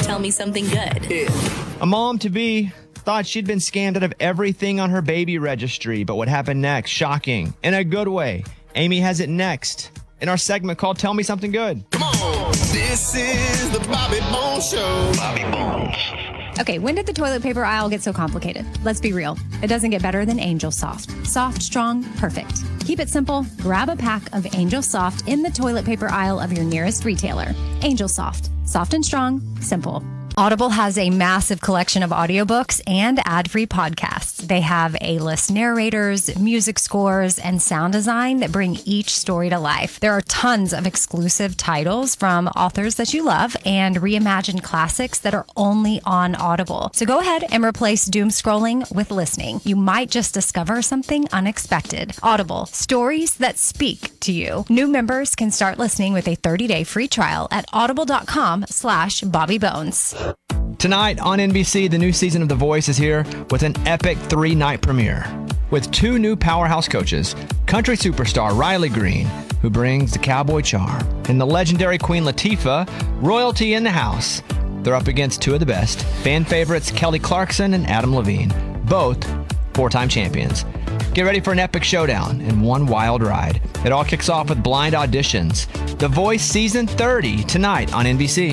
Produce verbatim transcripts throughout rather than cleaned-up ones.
Tell Me Something Good. A mom-to-be thought she'd been scammed out of everything on her baby registry, but what happened next? Shocking. In a good way. Amy has it next in our segment called Tell Me Something Good. Come on. This is the Bobby Bones Show. Bobby Bones. Okay, when did the toilet paper aisle get so complicated? Let's be real. It doesn't get better than Angel Soft. Soft, strong, perfect. Keep it simple. Grab a pack of Angel Soft in the toilet paper aisle of your nearest retailer. Angel Soft. Soft and strong. Simple. Audible has a massive collection of audiobooks and ad-free podcasts. They have A-list narrators, music scores, and sound design that bring each story to life. There are tons of exclusive titles from authors that you love and reimagined classics that are only on Audible. So go ahead and replace doom scrolling with listening. You might just discover something unexpected. Audible, stories that speak to you. New members can start listening with a thirty-day free trial at audible.com slash Bobby Bones. Tonight on N B C, the new season of The Voice is here with an epic three-night premiere. With two new powerhouse coaches, country superstar Riley Green, who brings the cowboy charm, and the legendary Queen Latifah, royalty in the house. They're up against two of the best, fan favorites Kelly Clarkson and Adam Levine, both four-time champions. Get ready for an epic showdown and one wild ride. It all kicks off with blind auditions. The Voice Season thirty tonight on N B C.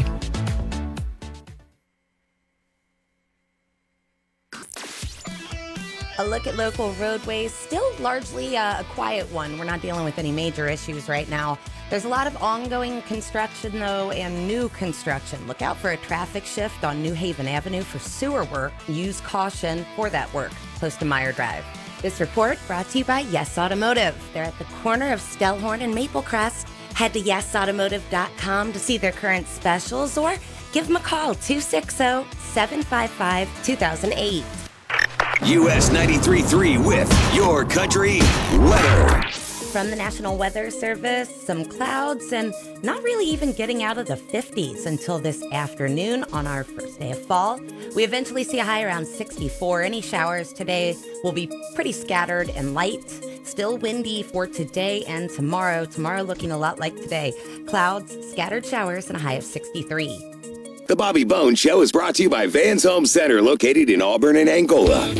A look at local roadways, still largely uh, a quiet one. We're not dealing with any major issues right now. There's a lot of ongoing construction, though, and new construction. Look out for a traffic shift on New Haven Avenue for sewer work. Use caution for that work, close to Meyer Drive. This report brought to you by Yes Automotive. They're at the corner of Stellhorn and Maplecrest. Head to yes automotive dot com to see their current specials or give them a call, two six zero, seven five five, two thousand eight. U S ninety-three point three with Your Country Weather. From the National Weather Service, some clouds and not really even getting out of the fifties until this afternoon on our first day of fall. We eventually see a high around sixty-four. Any showers today will be pretty scattered and light. Still windy for today and tomorrow. Tomorrow looking a lot like today. Clouds, scattered showers, and a high of sixty-three. The Bobby Bones Show is brought to you by Vans Home Center, located in Auburn and Angola.